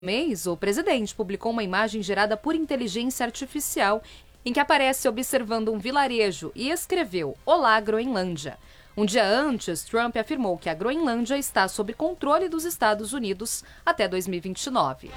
mês, o presidente publicou uma imagem gerada por inteligência artificial em que aparece observando um vilarejo e escreveu "Olá, Groenlândia". Um dia antes, Trump afirmou que a Groenlândia está sob controle dos Estados Unidos até 2029.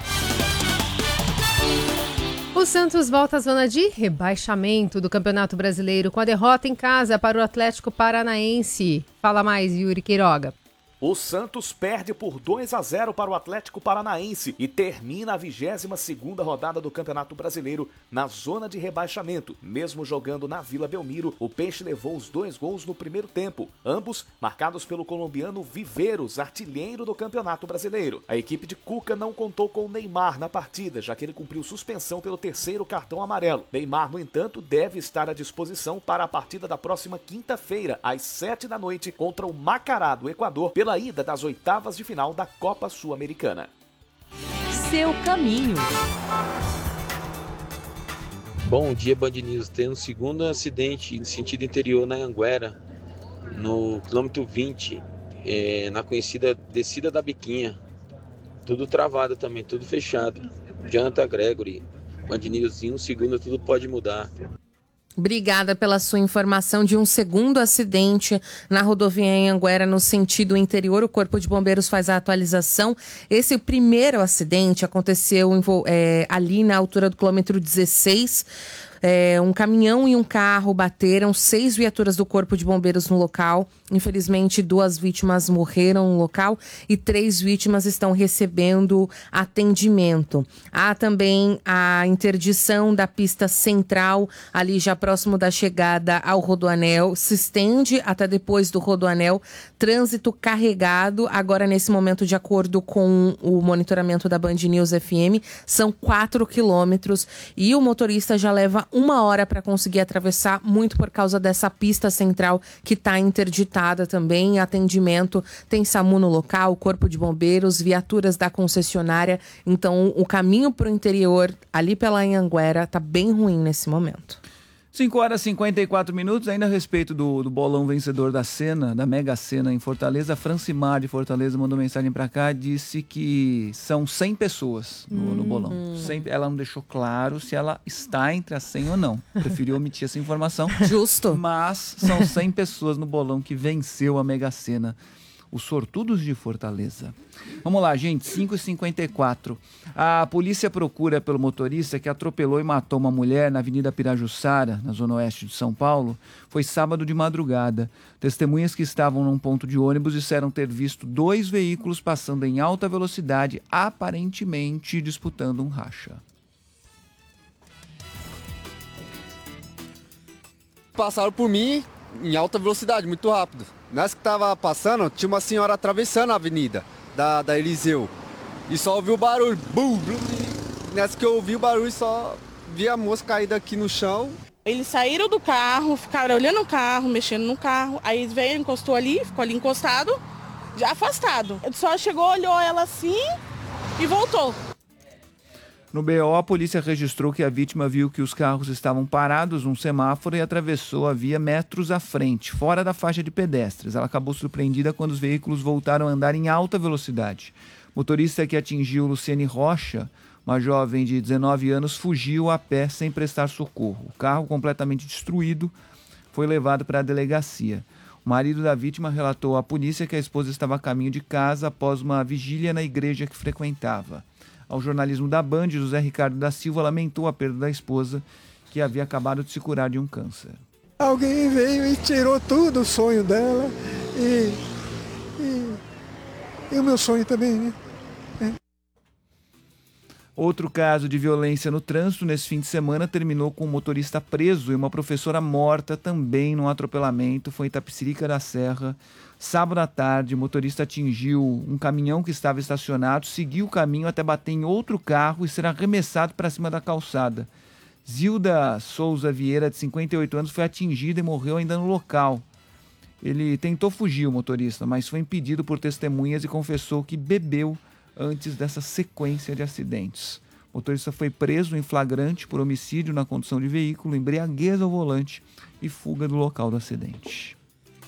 O Santos volta à zona de rebaixamento do Campeonato Brasileiro com a derrota em casa para o Atlético Paranaense. Fala mais, Yuri Queiroga. O Santos perde por 2-0 para o Atlético Paranaense e termina a 22ª rodada do Campeonato Brasileiro na zona de rebaixamento. Mesmo jogando na Vila Belmiro, o Peixe levou os 2 gols no primeiro tempo, ambos marcados pelo colombiano Viveiros, artilheiro do Campeonato Brasileiro. A equipe de Cuca não contou com o Neymar na partida, já que ele cumpriu suspensão pelo 3º cartão amarelo. Neymar, no entanto, deve estar à disposição para a partida da próxima quinta-feira, às 7 da noite, contra o Macará do Equador, pela ida das oitavas de final da Copa Sul-Americana. Seu caminho. Bom dia, Band News. Tem um segundo acidente em sentido interior na Anguera, no quilômetro 20, na conhecida descida da Biquinha. Tudo travado também, tudo fechado. Janta Gregory, Band News, em um segundo tudo pode mudar. Obrigada pela sua informação de um segundo acidente na rodovia Anhanguera, no sentido interior. O Corpo de Bombeiros faz a atualização. Esse primeiro acidente aconteceu ali na altura do quilômetro 16. Um caminhão e um carro bateram, 6 viaturas do Corpo de Bombeiros no local. Infelizmente, 2 vítimas morreram no local e 3 vítimas estão recebendo atendimento. Há também a interdição da pista central, ali já próximo da chegada ao Rodoanel. Se estende até depois do Rodoanel. Trânsito carregado. Agora, nesse momento, de acordo com o monitoramento da Band News FM, são 4 quilômetros e o motorista já leva 1 hora para conseguir atravessar, muito por causa dessa pista central que está interditada também. Atendimento, tem SAMU no local, Corpo de Bombeiros, viaturas da concessionária. Então, o caminho para o interior, ali pela Anhanguera, está bem ruim nesse momento. 5h54, ainda a respeito do bolão vencedor da Sena, da Mega Sena em Fortaleza. A Francimar de Fortaleza mandou mensagem pra cá, disse que são 100 pessoas no bolão. 100, ela não deixou claro se ela está entre as 100 ou não. Preferiu omitir essa informação. Justo. Mas são 100 pessoas no bolão que venceu a Mega Sena. Os sortudos de Fortaleza. Vamos lá, gente, 5h54. A polícia procura pelo motorista que atropelou e matou uma mulher na Avenida Pirajussara, na zona oeste de São Paulo. Foi sábado de madrugada. Testemunhas que estavam num ponto de ônibus disseram ter visto 2 veículos passando em alta velocidade, aparentemente disputando um racha. Passaram por mim em alta velocidade, muito rápido. Nessa que tava passando, tinha uma senhora atravessando a avenida da Eliseu. E só ouvi o barulho. Bum, bum. Nessa que eu ouvi o barulho, só vi a moça caída aqui no chão. Eles saíram do carro, ficaram olhando o carro, mexendo no carro. Aí veio, encostou ali, ficou ali encostado, já afastado. Ele só chegou, olhou ela assim e voltou. No BO, a polícia registrou que a vítima viu que os carros estavam parados num semáforo e atravessou a via metros à frente, fora da faixa de pedestres. Ela acabou surpreendida quando os veículos voltaram a andar em alta velocidade. O motorista que atingiu Luciane Rocha, uma jovem de 19 anos, fugiu a pé sem prestar socorro. O carro, completamente destruído, foi levado para a delegacia. O marido da vítima relatou à polícia que a esposa estava a caminho de casa após uma vigília na igreja que frequentava. Ao jornalismo da Band, José Ricardo da Silva lamentou a perda da esposa, que havia acabado de se curar de um câncer. Alguém veio e tirou tudo o sonho dela e o meu sonho também, né? Outro caso de violência no trânsito nesse fim de semana terminou com um motorista preso e uma professora morta também num atropelamento. Foi em Itapecerica da Serra. Sábado à tarde, o motorista atingiu um caminhão que estava estacionado, seguiu o caminho até bater em outro carro e ser arremessado para cima da calçada. Zilda Souza Vieira, de 58 anos, foi atingida e morreu ainda no local. Ele tentou fugir, o motorista, mas foi impedido por testemunhas e confessou que bebeu antes dessa sequência de acidentes. O motorista foi preso em flagrante por homicídio na condução de veículo, embriaguez ao volante e fuga do local do acidente.